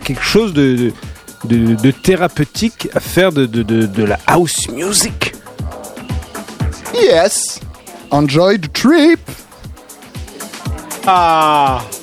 quelque chose de thérapeutique à faire de la house music. Yes. Enjoy the trip. Ah.